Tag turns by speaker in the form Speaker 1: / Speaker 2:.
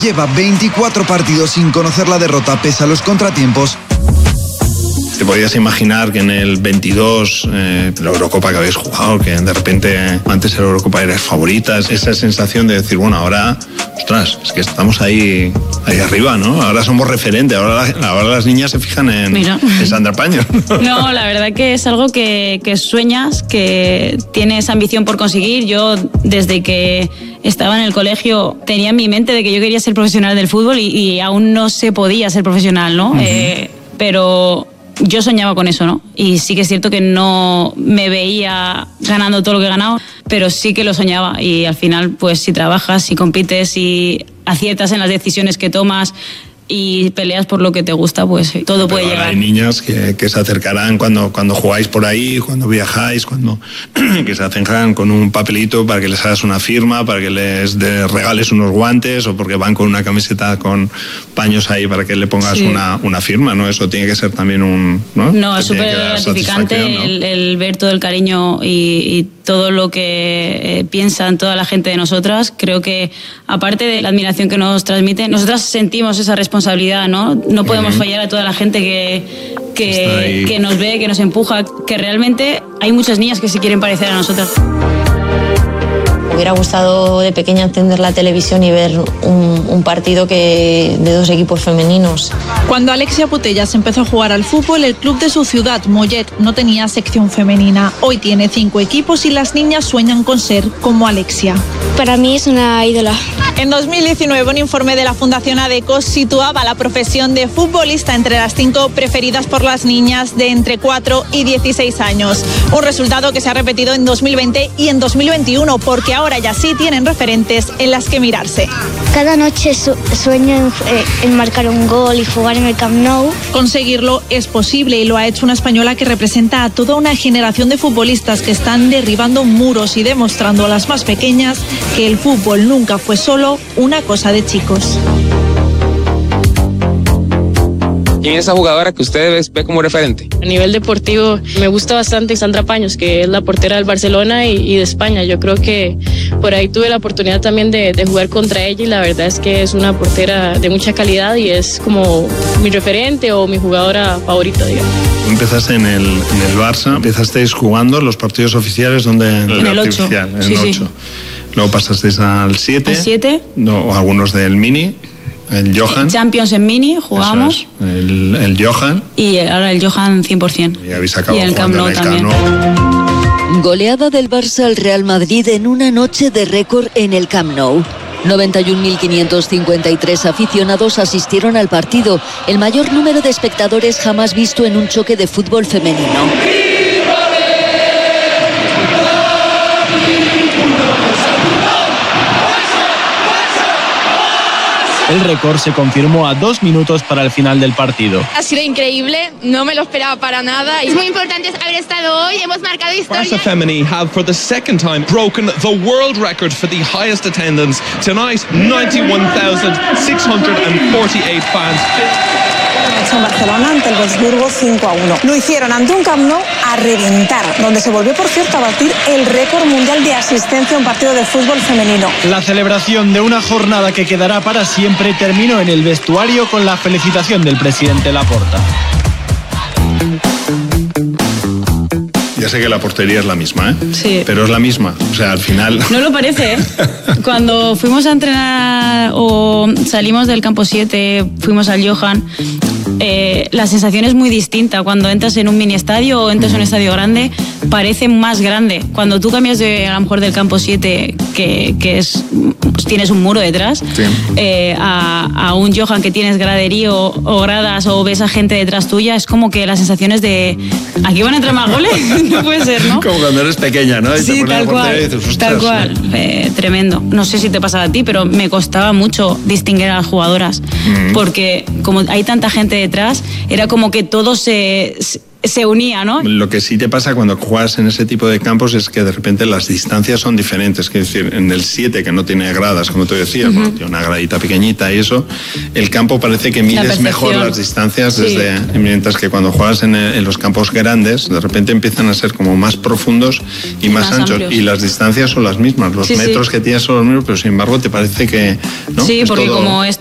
Speaker 1: Lleva 24 partidos sin conocer la derrota pese a los contratiempos.
Speaker 2: ¿Te podías imaginar que en el 22, la Eurocopa que habéis jugado, que de repente antes la Eurocopa eras favoritas, esa sensación de decir, bueno, ahora, ostras, es que estamos ahí arriba, ¿no? Ahora somos referente, ahora las niñas se fijan en Sandra Paños.
Speaker 3: No, la verdad que es algo que sueñas, que tienes ambición por conseguir. Yo, desde que estaba en el colegio, tenía en mi mente de que yo quería ser profesional del fútbol y aún no se podía ser profesional, ¿no? Pero yo soñaba con eso, ¿no? Y sí que es cierto que no me veía ganando todo lo que he ganado, pero sí que lo soñaba. Y al final, pues si trabajas, si compites, si aciertas en las decisiones que tomas y peleas por lo que te gusta, pues todo puede llegar.
Speaker 2: Hay niñas que se acercarán cuando jugáis por ahí, cuando viajáis, que se acercan con un papelito para que les hagas una firma, para que les regales unos guantes, o porque van con una camiseta con paños ahí para que le pongas una firma, ¿no? Eso tiene que ser también
Speaker 3: No, es súper gratificante, ¿no? el ver todo el cariño y todo lo que piensan toda la gente de nosotras. Creo que, aparte de la admiración que nos transmiten, nosotras sentimos esa responsabilidad, ¿no? No podemos fallar a toda la gente que nos ve, que nos empuja, que realmente hay muchas niñas que se quieren parecer a nosotras.
Speaker 4: Me hubiera gustado de pequeña encender la televisión y ver un partido de dos equipos femeninos.
Speaker 5: Cuando Alexia Putellas empezó a jugar al fútbol, el club de su ciudad, Mollet, no tenía sección femenina. Hoy tiene 5 equipos y las niñas sueñan con ser como Alexia.
Speaker 6: Para mí es una ídola.
Speaker 5: En 2019, un informe de la Fundación ADECO situaba la profesión de futbolista entre las 5 preferidas por las niñas de entre 4 y 16 años. Un resultado que se ha repetido en 2020 y en 2021, porque ahora ya sí tienen referentes en las que mirarse.
Speaker 6: Cada noche sueño en marcar un gol y jugar en el Camp Nou.
Speaker 5: Conseguirlo es posible y lo ha hecho una española que representa a toda una generación de futbolistas que están derribando muros y demostrando a las más pequeñas que el fútbol nunca fue solo una cosa de chicos.
Speaker 7: ¿Quién es esa jugadora que ustedes ve como referente?
Speaker 8: A nivel deportivo me gusta bastante Sandra Paños, que es la portera del Barcelona y de España. Yo creo que por ahí tuve la oportunidad también de jugar contra ella y la verdad es que es una portera de mucha calidad y es como mi referente o mi jugadora favorita, digamos.
Speaker 2: Empezaste en el Barça, empezasteis jugando los partidos oficiales donde...
Speaker 3: En el 8.
Speaker 2: En el 8. Luego pasasteis al 7.
Speaker 3: ¿Al 7?
Speaker 2: No, algunos del Mini. El Johan.
Speaker 3: Champions en Mini jugamos.
Speaker 2: El Johan.
Speaker 3: Y ahora el Johan 100%.
Speaker 2: Y habéis acabado
Speaker 3: y el Camp Nou también.
Speaker 9: Goleada del Barça al Real Madrid en una noche de récord en el Camp Nou. 91.553 aficionados asistieron al partido, el mayor número de espectadores jamás visto en un choque de fútbol femenino.
Speaker 10: El récord se confirmó a 2 minutos para el final del partido.
Speaker 11: Ha sido increíble, no me lo esperaba para nada.
Speaker 12: Es muy importante haber estado hoy, hemos marcado historia.
Speaker 13: Barça Femení have for the second time broken the world record for the highest attendance. Tonight, 91,648 fans.
Speaker 14: En Barcelona ante el Wolfsburgo 5-1. Lo hicieron ante un Camp Nou a reventar, donde se volvió, por cierto, a batir el récord mundial de asistencia a un partido de fútbol femenino.
Speaker 10: La celebración de una jornada que quedará para siempre terminó en el vestuario con la felicitación del presidente Laporta.
Speaker 2: Ya sé que la portería es la misma, ¿eh?
Speaker 3: Sí.
Speaker 2: Pero es la misma, o sea, al final...
Speaker 3: No lo parece, ¿eh? Cuando fuimos a entrenar o salimos del campo 7, fuimos al Johan, la sensación es muy distinta. Cuando entras en un mini estadio o entras en un estadio grande, parece más grande. Cuando tú cambias a lo mejor del campo 7, que es, tienes un muro detrás, sí, a un Johan que tienes graderío o gradas o ves a gente detrás tuya, es como que la sensación es de... ¿Aquí van a entrar más goles? No puede ser, ¿no?
Speaker 2: Como cuando eres pequeña, ¿no? Y
Speaker 3: sí, tal cual, y dices, tal cual. Tremendo. No sé si te pasaba a ti, pero me costaba mucho distinguir a las jugadoras, porque como hay tanta gente detrás, era como que todos se unía, ¿no?
Speaker 2: Lo que sí te pasa cuando juegas en ese tipo de campos es que de repente las distancias son diferentes. Es decir, en el 7, que no tiene gradas, como te decía, bueno, tiene una gradita pequeñita y eso, el campo parece que mides mejor las distancias, mientras que cuando juegas en los campos grandes, de repente empiezan a ser como más profundos y más anchos. Amplios. Y las distancias son las mismas, los metros que tienes son los mismos, pero sin embargo te parece que... ¿no?
Speaker 3: Sí, porque todo... como